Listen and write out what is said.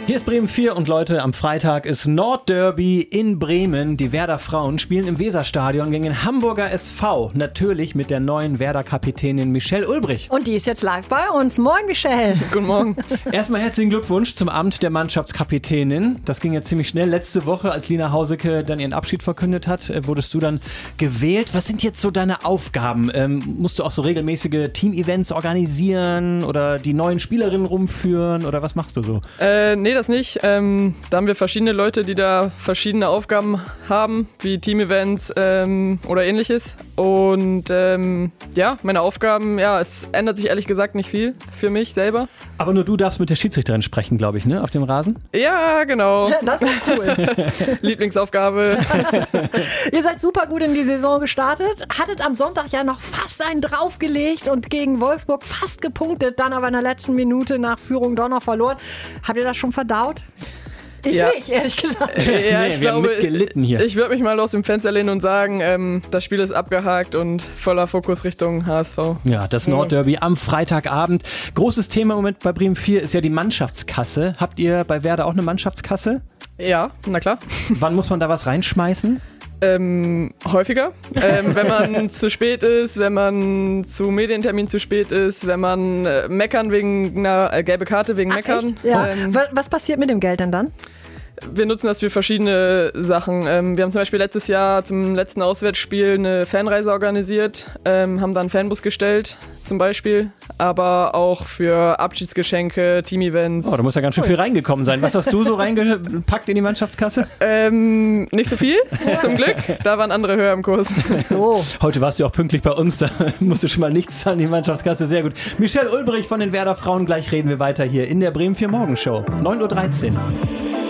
Hier ist Bremen 4 und Leute, am Freitag ist Nordderby in Bremen. Die Werder Frauen spielen im Weserstadion gegen den Hamburger SV. Natürlich mit der neuen Werder-Kapitänin Michelle Ulbrich. Und die ist jetzt live bei uns. Moin, Michelle. Guten Morgen. Erstmal herzlichen Glückwunsch zum Amt der Mannschaftskapitänin. Das ging ja ziemlich schnell. Letzte Woche, als Lina Hauseke dann ihren Abschied verkündet hat, wurdest du dann gewählt. Was sind jetzt so deine Aufgaben? Musst du auch so regelmäßige Team-Events organisieren oder die neuen Spielerinnen rumführen oder was machst du so? Nee, das nicht. Da haben wir verschiedene Leute, die da verschiedene Aufgaben haben, wie Team-Events oder ähnliches. Und meine Aufgaben, es ändert sich ehrlich gesagt nicht viel für mich selber. Aber nur du darfst mit der Schiedsrichterin sprechen, glaube ich, ne? Auf dem Rasen? Ja, genau. Das ist cool. Lieblingsaufgabe. Ihr seid super gut in die Saison gestartet, hattet am Sonntag ja noch fast einen draufgelegt und gegen Wolfsburg fast gepunktet, dann aber in der letzten Minute nach Führung doch noch verloren. Habt ihr das schon verdaut? Ich nicht, ehrlich gesagt. Ja, Nee, ich wir haben glaube, mitgelitten hier. ich würde mich mal aus dem Fenster lehnen und sagen, das Spiel ist abgehakt und voller Fokus Richtung HSV. Ja, das Nordderby am Freitagabend. Großes Thema im Moment bei Bremen 4 ist ja die Mannschaftskasse. Habt ihr bei Werder auch eine Mannschaftskasse? Ja, na klar. Wann muss man da was reinschmeißen? Häufiger. Wenn man zu spät ist, wenn man zu Medientermin zu spät ist, wenn man meckern wegen einer gelbe Karte wegen Meckern. Echt? Ja. Was passiert mit dem Geld denn dann? Wir nutzen das für verschiedene Sachen. Wir haben zum Beispiel letztes Jahr zum letzten Auswärtsspiel eine Fanreise organisiert, haben da einen Fanbus gestellt zum Beispiel, aber auch für Abschiedsgeschenke, Team-Events. Oh, da muss ja ganz schön viel reingekommen sein. Was hast du so reingepackt in die Mannschaftskasse? Nicht so viel, zum Glück. Da waren andere höher im Kurs. So. Heute warst du auch pünktlich bei uns, da musst du schon mal nichts zahlen, die Mannschaftskasse, sehr gut. Michelle Ulbrich von den Werder Frauen, gleich reden wir weiter hier in der Bremen 4 Morgenshow, 9:13 Uhr.